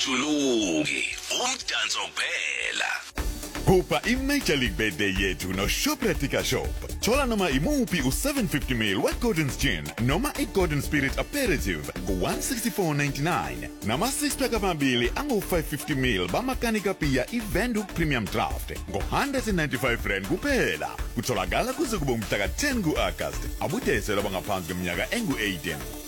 Sijuluki umdanso kuphela. Kupa i-Major League Birthday yethu no Shopratica Shop. Thola noma imuphi u-750 ml we-Gordon's Gin noma i-Gordon Spirit Aperitif ku-164.99 nama-6-pack amabili angu-550 ml bamakanika piya i-Vendup Premium Draft ngo-195 kuphela. Kutholakala kuze kube umhla ka-10 ku-Agasti. Abudeselwa bangaphansi kweminyaka engu-18.